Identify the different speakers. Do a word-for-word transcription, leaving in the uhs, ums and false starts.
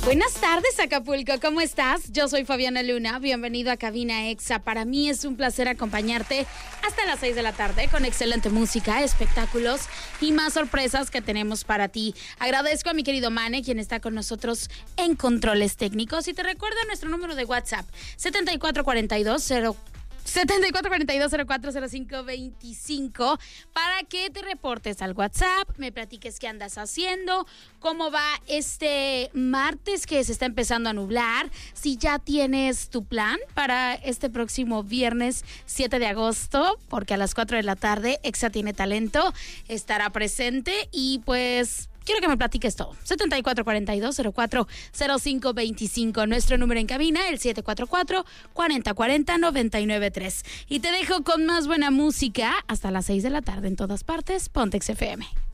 Speaker 1: Buenas tardes, Acapulco, ¿cómo estás? Yo soy Fabiana Luna, bienvenido a Cabina Exa. Para mí es un placer acompañarte hasta las seis de la tarde con excelente música, espectáculos y más sorpresas que tenemos para ti. Agradezco a mi querido Mane, quien está con nosotros en controles técnicos, y te recuerdo nuestro número de WhatsApp, setenta y cuatro cuarenta y dos cero setenta y cuatro cuarenta y dos cero cuatro cero cinco veinticinco, para que te reportes al WhatsApp, me platiques qué andas haciendo, cómo va este martes que se está empezando a nublar, si ya tienes tu plan para este próximo viernes siete de agosto, porque a las cuatro de la tarde Exa Tiene Talento estará presente y pues quiero que me platiques todo. setenta y cuatro cuarenta y dos cero cuatro cero cinco veinticinco. Nuestro número en cabina, el siete cuatro cuatro, cuarenta cuarenta, noventa y nueve tres. Y te dejo con más buena música hasta las seis de la tarde en todas partes. Ponte X F M.